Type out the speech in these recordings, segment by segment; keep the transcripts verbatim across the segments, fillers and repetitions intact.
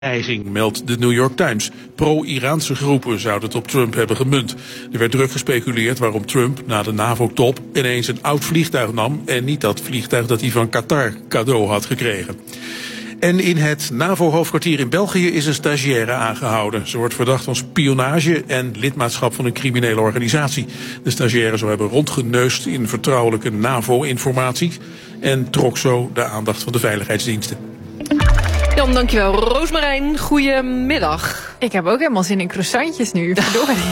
Eiging, meldt de New York Times. Pro-Iraanse groepen zouden het op Trump hebben gemunt. Er werd druk gespeculeerd waarom Trump na de NAVO-top ineens een oud vliegtuig nam en niet dat vliegtuig dat hij van Qatar cadeau had gekregen. En in het NAVO-hoofdkwartier in België is een stagiaire aangehouden. Ze wordt verdacht van spionage en lidmaatschap van een criminele organisatie. De stagiaire zou hebben rondgeneust in vertrouwelijke NAVO-informatie en trok zo de aandacht van de veiligheidsdiensten. Jan, dankjewel. Roosmarijn, goedemiddag. Ik heb ook helemaal zin in croissantjes nu. Verdorie.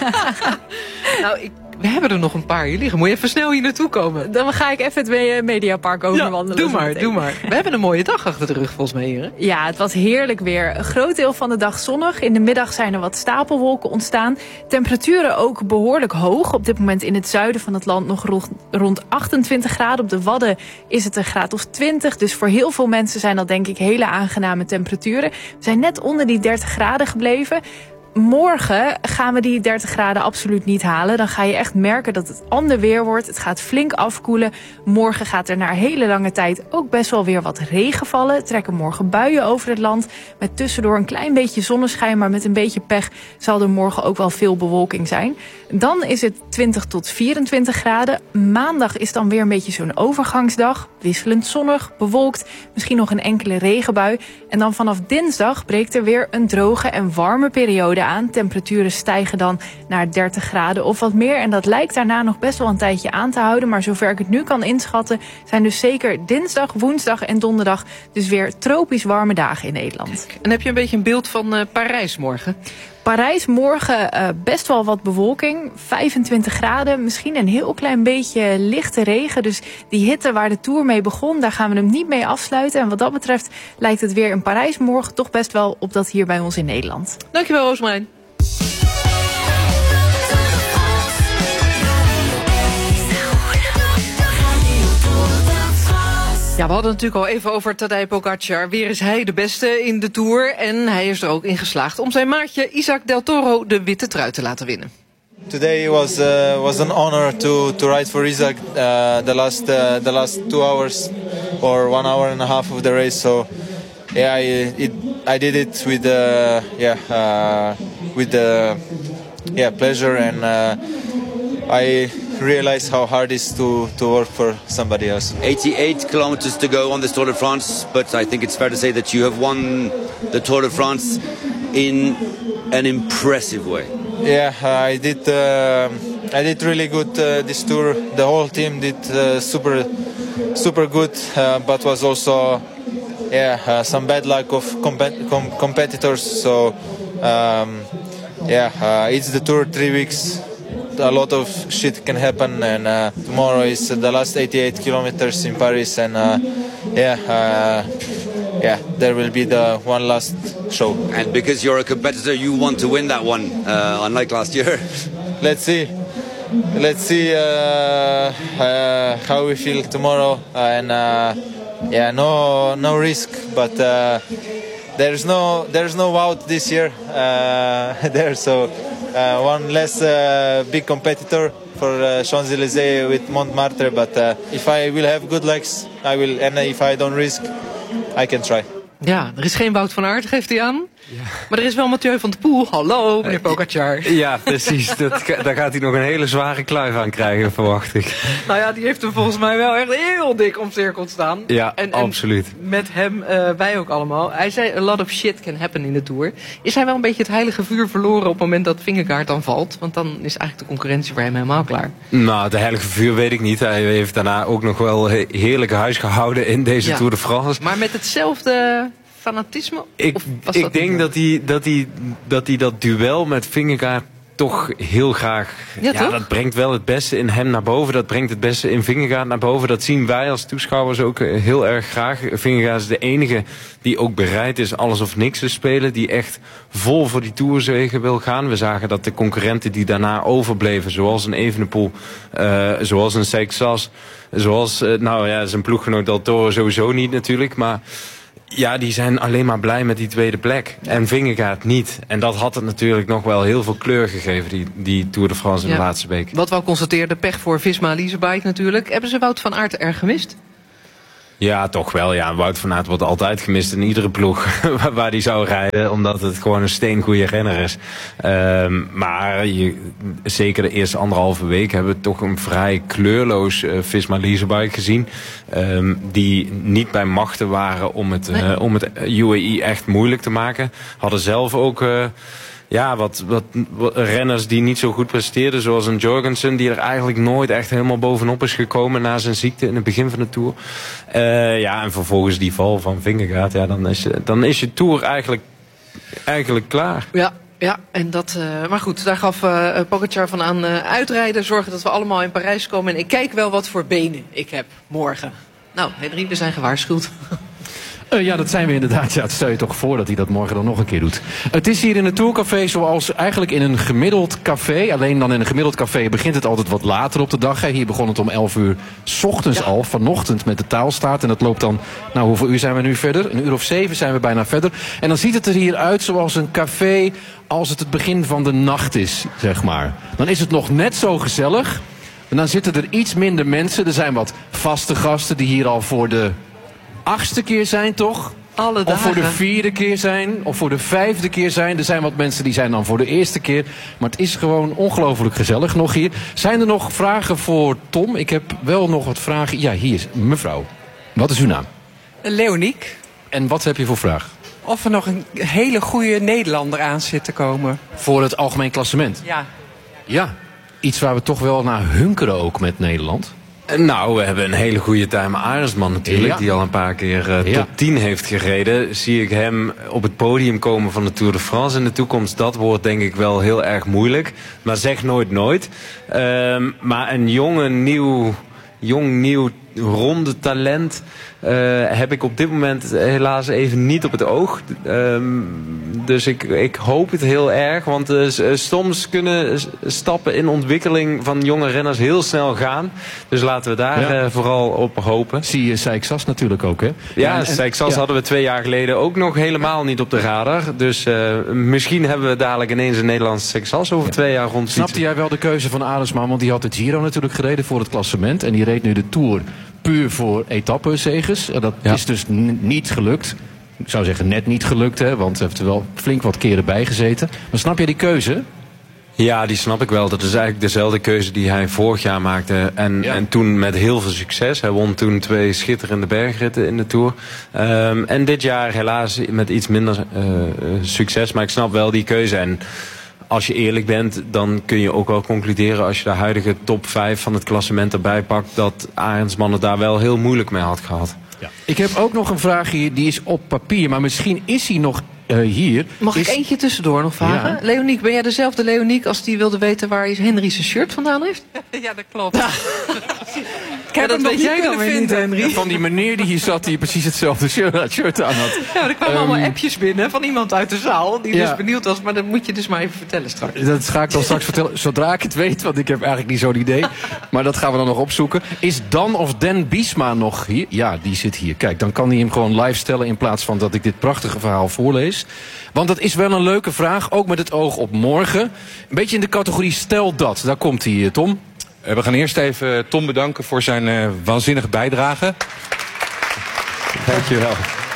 Nou, ik, we hebben er nog een paar hier liggen. Moet je even snel hier naartoe komen? Dan ga ik even het Mediapark overwandelen. Ja, doe maar, doe maar. We hebben een mooie dag achter de rug volgens mij hier. Hè? Ja, het was heerlijk weer. Een groot deel van de dag zonnig. In de middag zijn er wat stapelwolken ontstaan. Temperaturen ook behoorlijk hoog. Op dit moment in het zuiden van het land nog rond achtentwintig graden. Op de Wadden is het een graad of twintig. Dus voor heel veel mensen zijn dat denk ik hele aangename temperaturen. We zijn net onder die dertig graden gebleven. Morgen gaan we die dertig graden absoluut niet halen. Dan ga je echt merken dat het ander weer wordt. Het gaat flink afkoelen. Morgen gaat er na hele lange tijd ook best wel weer wat regen vallen. Er trekken morgen buien over het land. Met tussendoor een klein beetje zonneschijn. Maar met een beetje pech zal er morgen ook wel veel bewolking zijn. Dan is het twintig tot vierentwintig graden. Maandag is dan weer een beetje zo'n overgangsdag. Wisselend zonnig, bewolkt. Misschien nog een enkele regenbui. En dan vanaf dinsdag breekt er weer een droge en warme periode aan. Temperaturen stijgen dan naar dertig graden of wat meer. En dat lijkt daarna nog best wel een tijdje aan te houden. Maar zover ik het nu kan inschatten, zijn dus zeker dinsdag, woensdag en donderdag dus weer tropisch warme dagen in Nederland. En heb je een beetje een beeld van uh, Parijs morgen? Parijs morgen uh, best wel wat bewolking. vijfentwintig graden, misschien een heel klein beetje lichte regen. Dus die hitte waar de Tour mee begon, daar gaan we hem niet mee afsluiten. En wat dat betreft lijkt het weer in Parijs morgen toch best wel op dat hier bij ons in Nederland. Dankjewel, Roosmarijn. Ja, we hadden het natuurlijk al even over Tadej Pogacar. Weer is hij de beste in de Tour. En hij is er ook in geslaagd om zijn maatje Isaac Del Toro de witte trui te laten winnen. Today was uh, was an honor to to ride for Isaac uh, the last uh, the last two hours or one hour and a half of the race. So yeah, I it, I did it with uh, yeah uh, with uh, yeah pleasure and uh, I realize how hard it is to, to work for somebody else. eighty-eight kilometers to go on this Tour de France, but I think it's fair to say that you have won the Tour de France in an impressive way. Yeah, uh, I did. Uh, I did really good uh, this tour. The whole team did uh, super, super good, uh, but was also yeah uh, some bad luck of comp- com- competitors. So um, yeah, uh, it's the tour, three weeks. A lot of shit can happen, and uh, tomorrow is the last eighty-eight kilometers in Paris, and uh, yeah, uh, yeah, there will be the one last show. And because you're a competitor, you want to win that one, uh, unlike last year. Let's see, let's see uh, uh, how we feel tomorrow, and uh, yeah, no, no risk, but uh, there's no, there's no out this year uh, there, so. Uh, one less uh, big competitor for uh, Champs-Élysées with Montmartre, but uh, if I will have good legs, I will, and if I don't risk, I can try. Ja, er is geen Wout van Aert, geeft hij aan. Ja. Maar er is wel Mathieu van der Poel. Hallo, meneer Pogacar. Ja, precies. Dat, daar gaat hij nog een hele zware kluif aan krijgen, verwacht ik. Nou ja, die heeft hem volgens mij wel echt heel dik omcirkeld staan. Ja, en, en absoluut. Met hem, uh, wij ook allemaal. Hij zei, a lot of shit can happen in de Tour. Is hij wel een beetje het heilige vuur verloren op het moment dat Vingegaard dan valt? Want dan is eigenlijk de concurrentie voor hem helemaal klaar. Nou, de heilige vuur weet ik niet. Hij heeft daarna ook nog wel heerlijk huis gehouden in deze ja. Tour de France. Maar met hetzelfde fanatisme? Ik, ik denk dat hij, dat, hij, dat hij dat duel met Vingegaard toch heel graag... Ja, ja toch? Dat brengt wel het beste in hem naar boven. Dat brengt het beste in Vingegaard naar boven. Dat zien wij als toeschouwers ook heel erg graag. Vingegaard is de enige die ook bereid is alles of niks te spelen. Die echt vol voor die Tourzege wil gaan. We zagen dat de concurrenten die daarna overbleven, zoals een Evenepoel, uh, zoals een Seixas, zoals uh, nou ja, zijn ploeggenoot Del Toro sowieso niet natuurlijk, maar... Ja, die zijn alleen maar blij met die tweede plek. Ja. En Vingegaard niet. En dat had het natuurlijk nog wel heel veel kleur gegeven, die, die Tour de France in ja. de laatste week. Wat we al constateerden, pech voor Visma Leasebike natuurlijk. Hebben ze Wout van Aert erg gemist? Ja, toch wel. Ja. Wout van Aert wordt altijd gemist in iedere ploeg waar hij zou rijden. Omdat het gewoon een steengoede renner is. Um, maar je, zeker de eerste anderhalve week hebben we toch een vrij kleurloos uh, Visma Leasebike gezien. Um, die niet bij machten waren om het, uh, om het U A E echt moeilijk te maken. Hadden zelf ook... Uh, Ja, wat, wat, wat renners die niet zo goed presteerden, zoals een Jorgensen, die er eigenlijk nooit echt helemaal bovenop is gekomen na zijn ziekte in het begin van de Tour. Uh, ja, en vervolgens die val van Vingegaard, ja, dan is, dan is je Tour eigenlijk, eigenlijk klaar. Ja. Ja, en dat, uh, maar goed, daar gaf uh, Pogačar van aan uh, uitrijden. Zorgen dat we allemaal in Parijs komen. En ik kijk wel wat voor benen ik heb morgen. Nou, Henry, we zijn gewaarschuwd. Uh, ja, dat zijn we inderdaad. Ja, stel je toch voor dat hij dat morgen dan nog een keer doet. Het is hier in het Tourcafé zoals eigenlijk in een gemiddeld café. Alleen dan in een gemiddeld café begint het altijd wat later op de dag. Hè. Hier begon het om elf uur 's ochtends ja. al, vanochtend met de taalstaat. En dat loopt dan, nou hoeveel uur zijn we nu verder? Een uur of zeven zijn we bijna verder. En dan ziet het er hier uit zoals een café als het het begin van de nacht is, zeg maar. Dan is het nog net zo gezellig. En dan zitten er iets minder mensen. Er zijn wat vaste gasten die hier al voor de... achtste keer zijn, toch? Alle dagen. Of voor de vierde keer zijn, of voor de vijfde keer zijn. Er zijn wat mensen die zijn dan voor de eerste keer. Maar het is gewoon ongelooflijk gezellig nog hier. Zijn er nog vragen voor Tom? Ik heb wel nog wat vragen. Ja, hier is mevrouw. Wat is uw naam? Leoniek. En wat heb je voor vraag? Of er nog een hele goede Nederlander aan zit te komen. Voor het algemeen klassement? Ja. Ja, iets waar we toch wel naar hunkeren ook met Nederland. Nou, we hebben een hele goede Tijmen Arendsman natuurlijk. Ja. Die al een paar keer uh, top ja. tien heeft gereden. Zie ik hem op het podium komen van de Tour de France in de toekomst. Dat wordt denk ik wel heel erg moeilijk. Maar zeg nooit nooit. Um, maar een jonge, nieuw, jong, nieuw, ronde talent... Uh, heb ik op dit moment helaas even niet op het oog. Um, dus ik, ik hoop het heel erg. Want uh, soms kunnen stappen in ontwikkeling van jonge renners heel snel gaan. Dus laten we daar ja. uh, vooral op hopen. Zie je Seixas natuurlijk ook, hè? Ja, ja Seixas ja. hadden we twee jaar geleden ook nog helemaal niet op de radar. Dus uh, misschien hebben we dadelijk ineens een Nederlandse Seixas over ja. twee jaar rond. Snapte jij wel de keuze van Arendsman? Want die had de Giro natuurlijk gereden voor het klassement. En die reed nu de Tour puur voor etappenzegers. Dat ja. is dus n- niet gelukt. Ik zou zeggen net niet gelukt, hè, want hij heeft er wel flink wat keren bij gezeten. Maar snap je die keuze? Ja, die snap ik wel. Dat is eigenlijk dezelfde keuze die hij vorig jaar maakte. En, ja. en toen met heel veel succes. Hij won toen twee schitterende bergritten in de Tour. Um, en dit jaar helaas met iets minder uh, succes. Maar ik snap wel die keuze. En als je eerlijk bent, dan kun je ook wel concluderen... als je de huidige top vijf van het klassement erbij pakt... dat Arendsman het daar wel heel moeilijk mee had gehad. Ja. Ik heb ook nog een vraag hier, die is op papier. Maar misschien is hij nog uh, hier. Mag is... ik eentje tussendoor nog vragen? Ja. Leoniek, ben jij dezelfde Leoniek als die wilde weten... waar Henry zijn shirt vandaan heeft? Ja, dat klopt. Ja. Ik heb ja, dat weet jij dan weer niet, Henry. Van die meneer die hier zat, die precies hetzelfde shirt, shirt aan had. Ja, er kwamen um, allemaal appjes binnen van iemand uit de zaal... die ja. dus benieuwd was, maar dat moet je dus maar even vertellen straks. Dat ga ik dan straks vertellen, zodra ik het weet... want ik heb eigenlijk niet zo'n idee. Maar dat gaan we dan nog opzoeken. Is Dan of Dan Biesma nog hier? Ja, die zit hier. Kijk, dan kan hij hem gewoon live stellen... in plaats van dat ik dit prachtige verhaal voorlees. Want dat is wel een leuke vraag, ook met het oog op morgen. Een beetje in de categorie stel dat. Daar komt hij, Tom. We gaan eerst even Tom bedanken voor zijn uh, waanzinnige bijdrage. Dankjewel.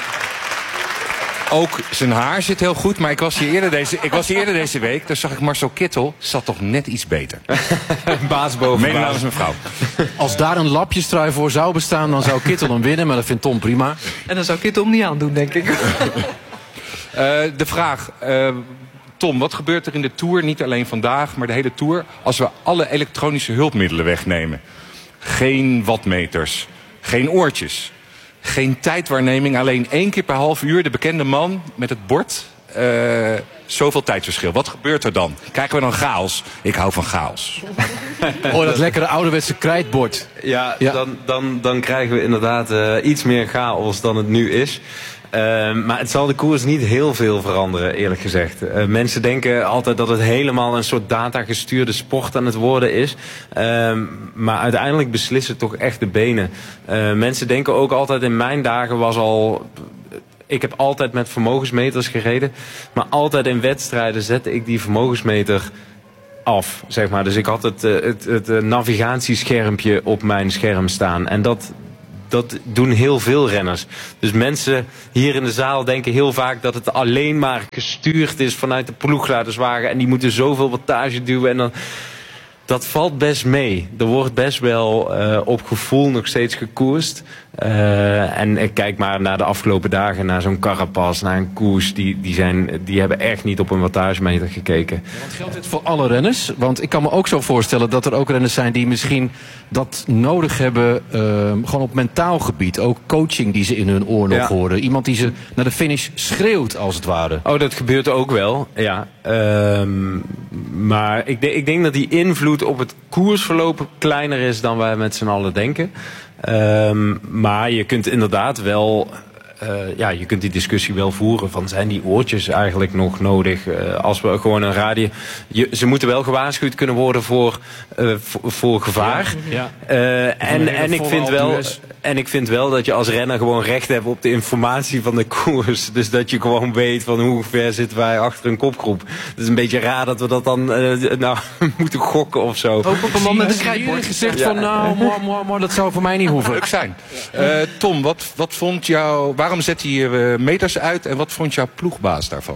Ook zijn haar zit heel goed, maar ik was hier eerder deze, ik was hier eerder deze week. Daar zag ik Marcel Kittel, zat toch net iets beter. Baas boven Mede namens mevrouw. Als daar een lapjestrui voor zou bestaan, dan zou Kittel hem winnen. Maar dat vindt Tom prima. En dan zou Kittel hem niet aandoen, denk ik. uh, de vraag... Uh, Tom, wat gebeurt er in de Tour, niet alleen vandaag, maar de hele Tour... als we alle elektronische hulpmiddelen wegnemen? Geen wattmeters, geen oortjes, geen tijdwaarneming... alleen één keer per half uur de bekende man met het bord... Uh, zoveel tijdsverschil. Wat gebeurt er dan? Krijgen we dan chaos? Ik hou van chaos. Oh, dat lekkere ouderwetse krijtbord. Ja, ja. Dan, dan, dan krijgen we inderdaad uh, iets meer chaos dan het nu is... Uh, maar het zal de koers niet heel veel veranderen, eerlijk gezegd. Uh, mensen denken altijd dat het helemaal een soort datagestuurde sport aan het worden is. Uh, maar uiteindelijk beslissen toch echt de benen. Uh, mensen denken ook altijd, in mijn dagen was al... Ik heb altijd met vermogensmeters gereden. Maar altijd in wedstrijden zette ik die vermogensmeter af, zeg maar. Dus ik had het, het, het, het navigatieschermpje op mijn scherm staan. En dat... dat doen heel veel renners. Dus mensen hier in de zaal denken heel vaak dat het alleen maar gestuurd is vanuit de ploegleiderswagen. En die moeten zoveel wattage duwen en dan... Dat valt best mee. Er wordt best wel uh, op gevoel nog steeds gekoerst. Uh, en ik kijk maar naar de afgelopen dagen, naar zo'n Carapaz, naar een koers. Die, die, zijn, die hebben echt niet op een wattagemeter gekeken. Ja, want geldt dit voor alle renners? Want ik kan me ook zo voorstellen dat er ook renners zijn die misschien dat nodig hebben, uh, gewoon op mentaal gebied. Ook coaching die ze in hun oor nog ja. horen. Iemand die ze naar de finish schreeuwt, als het ware. Oh, dat gebeurt ook wel, ja. Um, maar ik, de, ik denk dat die invloed op het koersverloop kleiner is dan wij met z'n allen denken. Um, maar je kunt inderdaad wel... Uh, ja, je kunt die discussie wel voeren van zijn die oortjes eigenlijk nog nodig uh, als we gewoon een radio... Je, ze moeten wel gewaarschuwd kunnen worden voor, uh, voor, voor gevaar. Ja. Ja. Uh, en, en, ik vind wel, en ik vind wel dat je als renner gewoon recht hebt op de informatie van de koers. Dus dat je gewoon weet van hoe ver zitten wij achter een kopgroep. Het is een beetje raar dat we dat dan uh, nou, moeten gokken of zo. Ook op een man met een krijtbord gezegd ja. van nou, mooi, mooi, mooi, dat zou voor mij niet hoeven. Leuk zijn. Uh, Tom, wat, wat vond jou... Waarom zet hij uh, meters uit en wat vond jouw ploegbaas daarvan?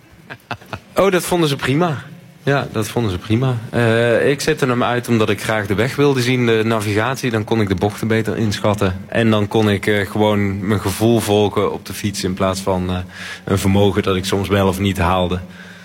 Oh, dat vonden ze prima. Ja, dat vonden ze prima. Uh, ik zette hem uit omdat ik graag de weg wilde zien, de navigatie. Dan kon ik de bochten beter inschatten. En dan kon ik uh, gewoon mijn gevoel volgen op de fiets in plaats van uh, een vermogen dat ik soms wel of niet haalde.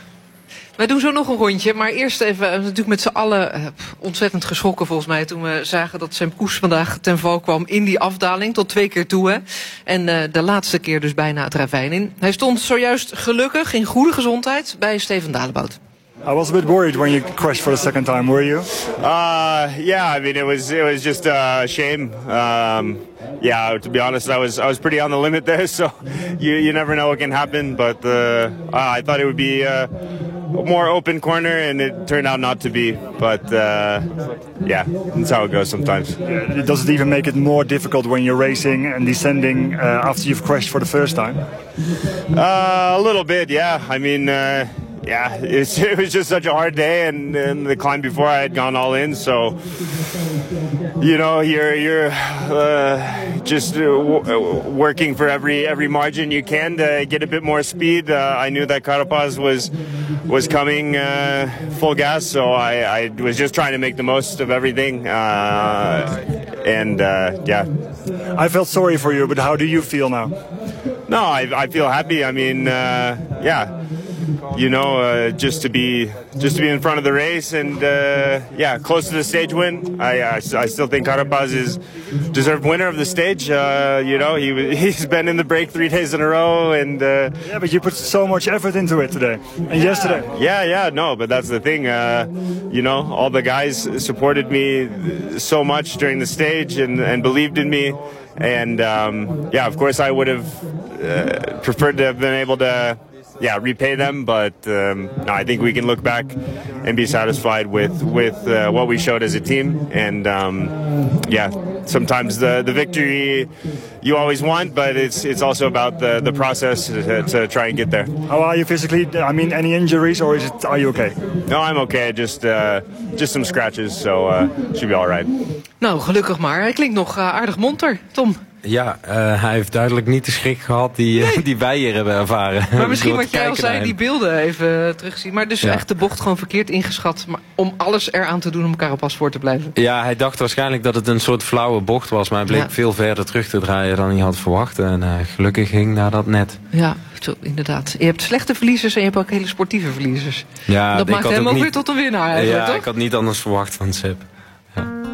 Wij doen zo nog een rondje, maar eerst even uh, natuurlijk met z'n allen uh, ontzettend geschrokken volgens mij toen we zagen dat Sepp Kuss vandaag ten val kwam in die afdaling, tot twee keer toe. Hè? En uh, de laatste keer dus bijna het ravijn in. Hij stond zojuist gelukkig in goede gezondheid bij Steven Dalebout. I was a bit worried when you crashed for the second time, were you? Uh, yeah, I mean it was it was just a shame. Um, yeah, to be honest, I was I was pretty on the limit there, so you you never know what can happen. But uh, I thought it would be uh, a more open corner, and it turned out not to be. But uh, yeah, that's how it goes sometimes. Yeah, does it even make it more difficult when you're racing and descending uh, after you've crashed for the first time? Uh, a little bit, yeah. I mean. Uh, Yeah, it's, it was just such a hard day, and, and the climb before I had gone all in, so you know you're you're uh, just uh, w- working for every every margin you can to get a bit more speed. Uh, I knew that Carapaz was was coming uh, full gas, so I, I was just trying to make the most of everything, uh, and uh, yeah. I felt sorry for you, but how do you feel now? No, I I feel happy. I mean, uh, yeah. You know, uh, just to be just to be in front of the race and uh, yeah, close to the stage win. I, I I still think Carapaz is deserved winner of the stage. Uh, you know, he he's been in the break three days in a row, and uh, yeah, but you put so much effort into it today and yeah, yesterday. Yeah, yeah, no, but that's the thing. Uh, you know, all the guys supported me so much during the stage and and believed in me, and um, yeah, of course I would have uh, preferred to have been able to. Yeah, repay them, but um, no, I think we can look back and be satisfied with with uh, what we showed as a team. And um, yeah, sometimes the the victory you always want, but it's it's also about the the process to, to try and get there. How are you physically? I mean, any injuries, or is it? Are you okay? No, I'm okay. Just uh, just some scratches, so uh, should be all right. Nou, gelukkig maar. Hij klinkt nog uh, aardig monter, Tom. Ja, uh, hij heeft duidelijk niet de schrik gehad die, nee. die wij hier hebben ervaren. Maar misschien wat jij al zei, die beelden even terugzien. Maar dus ja. echt de bocht gewoon verkeerd ingeschat. Maar om alles eraan te doen om Carapaz voor te blijven. Ja, hij dacht waarschijnlijk dat het een soort flauwe bocht was. Maar hij bleek ja. veel verder terug te draaien dan hij had verwacht. En uh, gelukkig ging naar dat net. Ja, zo, inderdaad. Je hebt slechte verliezers en je hebt ook hele sportieve verliezers. Ja, en dat maakt hem ook niet, weer tot een winnaar eigenlijk, ja, toch? Ik had niet anders verwacht van Sepp.